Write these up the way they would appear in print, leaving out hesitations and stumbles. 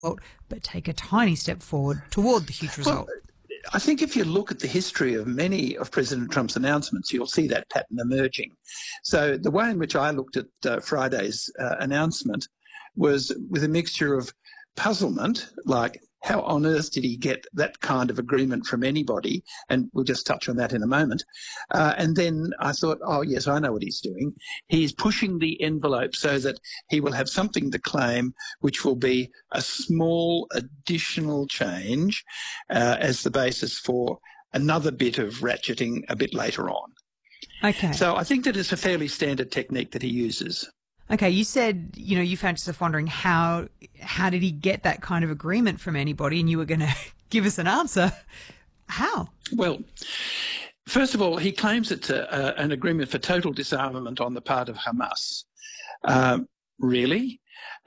but take a tiny step forward toward the huge result. Well, I think if you look at the history of many of President Trump's announcements, you'll see that pattern emerging. So the way in which I looked at Friday's announcement was with a mixture of puzzlement, like how on earth did he get that kind of agreement from anybody? And we'll just touch on that in a moment. And then I thought, oh, yes, I know what he's doing. He's pushing the envelope so that he will have something to claim, which will be a small additional change as the basis for another bit of ratcheting a bit later on. Okay. So I think that it's a fairly standard technique that he uses. Okay, you said, you found yourself wondering how did he get that kind of agreement from anybody, and you were going to give us an answer. How? Well, first of all, he claims it's an agreement for total disarmament on the part of Hamas. Really?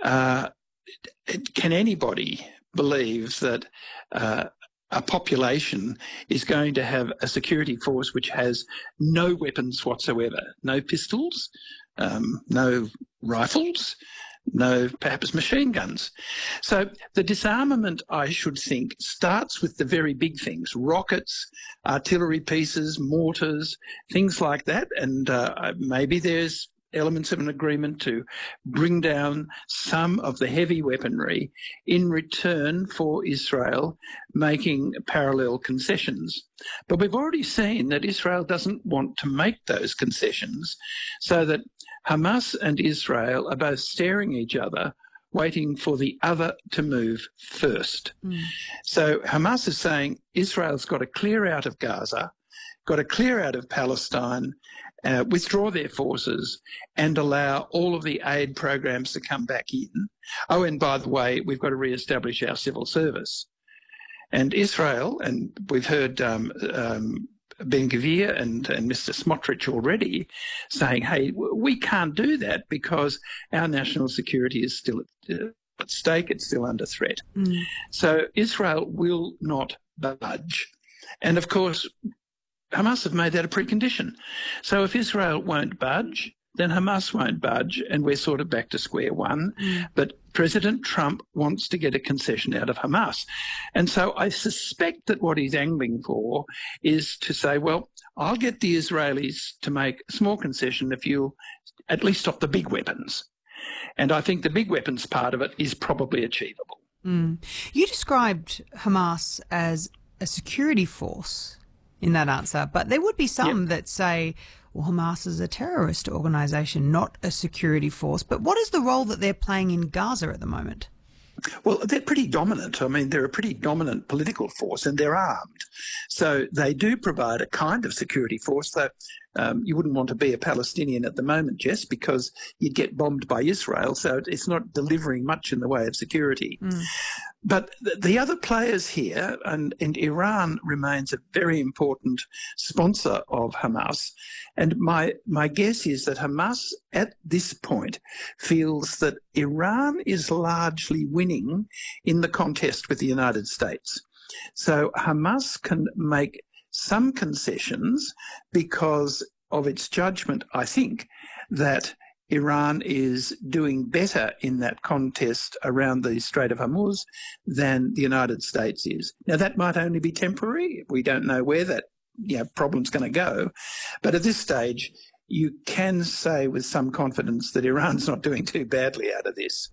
Can anybody believe that a population is going to have a security force which has no weapons whatsoever, no pistols, no rifles, no perhaps machine guns? So the disarmament, I should think, starts with the very big things: rockets, artillery pieces, mortars, things like that. And maybe there's elements of an agreement to bring down some of the heavy weaponry in return for Israel making parallel concessions. But we've already seen that Israel doesn't want to make those concessions, so that Hamas and Israel are both staring each other, waiting for the other to move first. So Hamas is saying Israel's got to clear out of Gaza, got to clear out of Palestine, withdraw their forces and allow all of the aid programs to come back in. Oh, and by the way, we've got to re-establish our civil service. And Israel, and we've heard Ben-Gvir and Mr. Smotrich already saying, hey, we can't do that because our national security is still at stake, it's still under threat. So Israel will not budge. And of course, Hamas have made that a precondition. So if Israel won't budge, then Hamas won't budge, and we're sort of back to square one. But President Trump wants to get a concession out of Hamas. And so I suspect that what he's angling for is to say, well, I'll get the Israelis to make a small concession if you at least stop the big weapons. And I think the big weapons part of it is probably achievable. You described Hamas as a security force in that answer, but there would be some that say, well, Hamas is a terrorist organisation, not a security force. But what is the role that they're playing in Gaza at the moment? Well, they're pretty dominant. I mean, they're a pretty dominant political force, and they're armed. So they do provide a kind of security force, though you wouldn't want to be a Palestinian at the moment, Jess, because you'd get bombed by Israel. So it's not delivering much in the way of security. But the other players here, and Iran remains a very important sponsor of Hamas. And my guess is that Hamas at this point feels that Iran is largely winning in the contest with the United States. So Hamas can make some concessions because of its judgment, I think, that Iran is doing better in that contest around the Strait of Hormuz than the United States is. Now, that might only be temporary. We don't know where that problem's going to go. But at this stage, you can say with some confidence that Iran's not doing too badly out of this.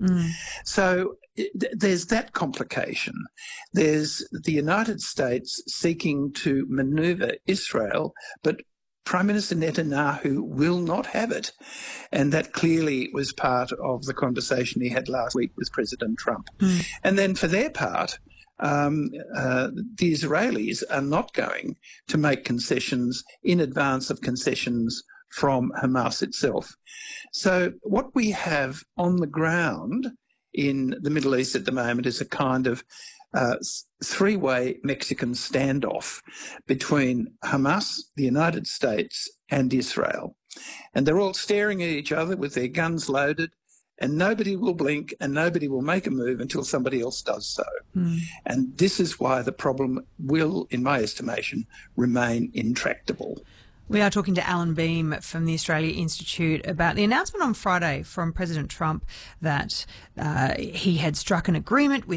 So there's that complication. There's the United States seeking to maneuver Israel, but Prime Minister Netanyahu will not have it. And that clearly was part of the conversation he had last week with President Trump. And then for their part, the Israelis are not going to make concessions in advance of concessions from Hamas itself. So what we have on the ground in the Middle East at the moment is a kind of three-way Mexican standoff between Hamas, the United States, and Israel. And they're all staring at each other with their guns loaded, and nobody will blink and nobody will make a move until somebody else does so. And this is why the problem will, in my estimation, remain intractable. We are talking to Alan Beam from the Australia Institute about the announcement on Friday from President Trump that he had struck an agreement with